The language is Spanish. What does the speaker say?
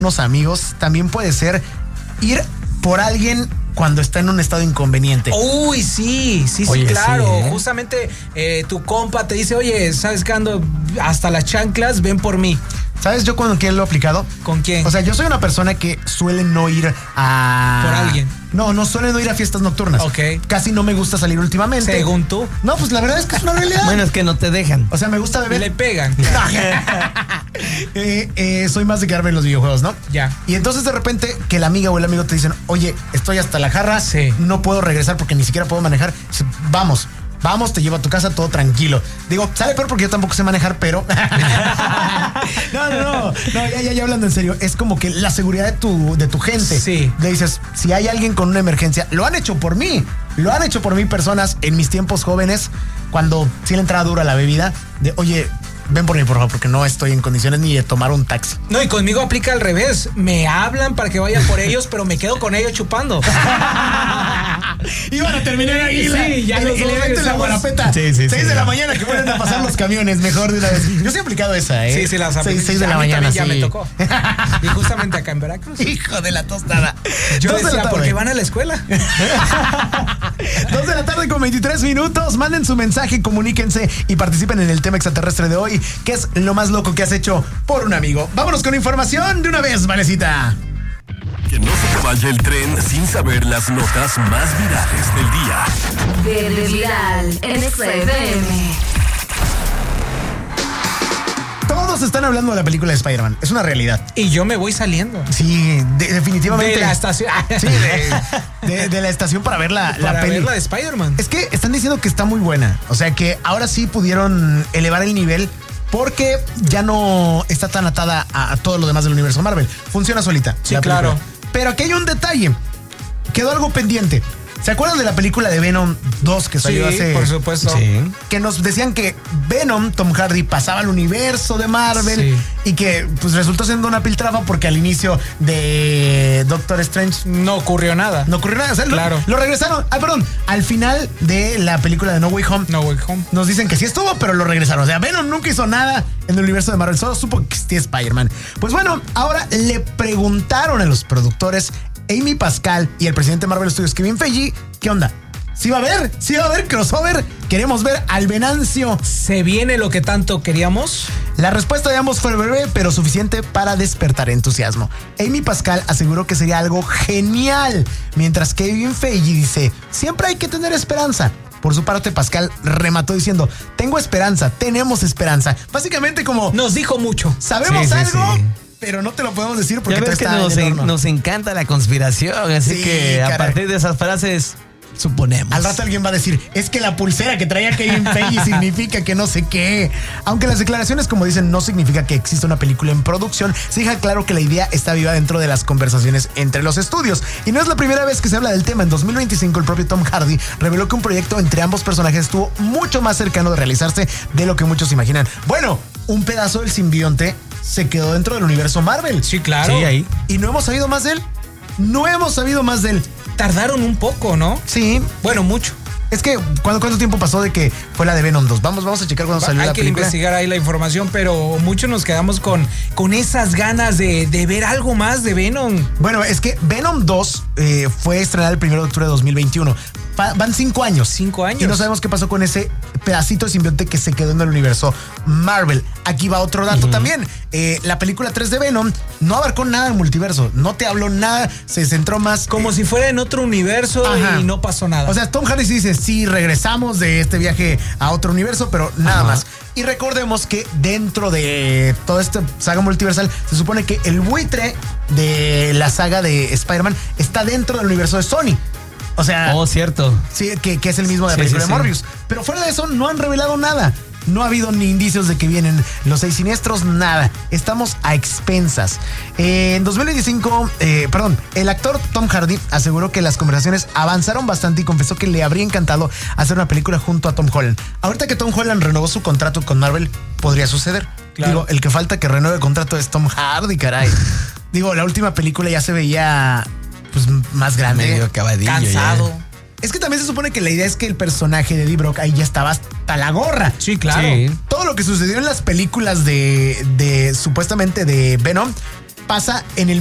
unos amigos, también puede ser ir por alguien cuando está en un estado inconveniente. Uy, sí, Oye, claro. sí, ¿eh? Justamente tu compa te dice, oye, ¿sabes qué ando hasta las chanclas? Ven por mí. ¿Sabes yo con quién lo he aplicado? ¿Con quién? O sea, yo soy una persona que suele no ir a... ¿Por alguien? No suele no ir a fiestas nocturnas. Ok. Casi no me gusta salir últimamente. Según tú. No, pues la verdad es que es una realidad. Bueno, es que no te dejan. O sea, me gusta beber. Le pegan. Soy más de quedarme en los videojuegos, ¿no? Ya. Y entonces de repente que la amiga o el amigo te dicen, oye, estoy hasta la jarra, Sí. no puedo regresar porque ni siquiera puedo manejar. Vamos, te llevo a tu casa todo tranquilo. Digo, sale peor porque yo tampoco sé manejar, pero... No, ya hablando en serio, es como que la seguridad de tu gente. Sí. Le dices, si hay alguien con una emergencia, lo han hecho por mí personas en mis tiempos jóvenes, cuando sí le entraba dura la bebida, de, oye, ven por mí, por favor, porque no estoy en condiciones ni de tomar un taxi. No, y conmigo aplica al revés. Me hablan para que vaya por ellos, pero me quedo con ellos chupando. Iban a terminar ahí. Sí, ya el los dos evento en la regresamos. Guarapeta. Sí, 6 sí. de la mañana que vuelven a pasar los camiones, mejor de una vez. Yo sí he aplicado esa, ¿eh? Sí, las apliqué. 6 de A la mí mañana, también sí. ya me tocó. Y justamente acá en Veracruz. Hijo de la tostada. Yo 2 de la decía, tarde. ¿por qué van a la escuela? 2 de la tarde con 23 minutos. Manden su mensaje, comuníquense y participen en el tema extraterrestre de hoy, que es lo más loco que has hecho por un amigo. Vámonos con información de una vez, Valecita. Que no se te vaya el tren sin saber las notas más virales del día. Verde Viral en XFM. Todos están hablando de la película de Spider-Man. Es una realidad. Y yo me voy saliendo. Sí, definitivamente. De la estación. Sí, de la estación para ver la Para peli. ver la de Spider-Man. Es que están diciendo que está muy buena. O sea que ahora sí pudieron elevar el nivel porque ya no está tan atada a todo lo demás del universo Marvel. Funciona solita. Sí, la película. claro. Pero aquí hay un detalle. Quedó algo pendiente. ¿Se acuerdan de la película de Venom 2 que salió Sí, hace... por supuesto. Sí. Que nos decían que Venom, Tom Hardy, pasaba al universo de Marvel y que pues resultó siendo una piltrafa porque al inicio de Doctor Strange No ocurrió nada. no ocurrió nada. O sea, Claro. lo regresaron. Perdón. Al final de la película de No Way Home, No Way Home. nos dicen que sí estuvo, pero lo regresaron. O sea, Venom nunca hizo nada en el universo de Marvel. Solo supo que existía Spider-Man. Pues bueno, ahora le preguntaron a los productores Amy Pascal y el presidente de Marvel Studios, Kevin Feige, ¿qué onda? ¿Sí va a haber crossover? ¿Queremos ver al Venancio? ¿Se viene lo que tanto queríamos? La respuesta de ambos fue breve, pero suficiente para despertar entusiasmo. Amy Pascal aseguró que sería algo genial, mientras que Kevin Feige dice, siempre hay que tener esperanza. Por su parte, Pascal remató diciendo, tengo esperanza, tenemos esperanza. Básicamente como, Nos dijo mucho. sabemos Sí, sí, algo, sí. pero no te lo podemos decir porque Ya todo ves que está en el horno. nos encanta la conspiración, así Sí, que a caray. partir de esas frases suponemos. Al rato alguien va a decir, es que la pulsera que traía Kevin Feige significa que no sé qué. Aunque las declaraciones, como dicen, no significa que exista una película en producción, se deja claro que la idea está viva dentro de las conversaciones entre los estudios. Y no es la primera vez que se habla del tema. En 2025, el propio Tom Hardy reveló que un proyecto entre ambos personajes estuvo mucho más cercano de realizarse de lo que muchos imaginan. Bueno, un pedazo del simbionte se quedó dentro del universo Marvel. Sí, claro. Sí, ahí. Y no hemos sabido más de él. No hemos sabido más de él. Tardaron un poco, ¿no? Sí, Bueno, mucho. es que ¿cuánto tiempo pasó de que fue la de Venom 2? Vamos a checar cuando salió Hay la que película. investigar ahí la información, pero muchos nos quedamos con esas ganas de ver algo más de Venom. Bueno, es que Venom 2 fue estrenada el 1 de octubre de 2021. Van 5 años. 5 años. Y no sabemos qué pasó con ese pedacito de simbionte que se quedó en el universo Marvel. Aquí va otro dato también. La película 3 de Venom no abarcó nada del multiverso. No te habló nada. Se centró más... Como si fuera en otro universo. Ajá. Y no pasó nada. O sea, Tom Hardy dice, sí, regresamos de este viaje a otro universo, pero nada más. Y recordemos que dentro de toda esta saga multiversal, se supone que el buitre de la saga de Spider-Man está dentro del universo de Sony. O sea, Oh, cierto. sí, que es el mismo de la Sí, película sí, de sí. Morbius. Pero fuera de eso, no han revelado nada. No ha habido ni indicios de que vienen los 6 siniestros, nada. Estamos a expensas. En 2025, el actor Tom Hardy aseguró que las conversaciones avanzaron bastante y confesó que le habría encantado hacer una película junto a Tom Holland. Ahorita que Tom Holland renovó su contrato con Marvel, podría suceder. Claro. Digo, el que falta que renueve el contrato es Tom Hardy, caray. Digo, la última película ya se veía pues más grande. Medio acabadillo. cansado. ya. Es que también se supone que la idea es que el personaje de Eddie Brock ahí ya estaba hasta la gorra. Sí, claro. Sí. Todo lo que sucedió en las películas de supuestamente de Venom pasa en el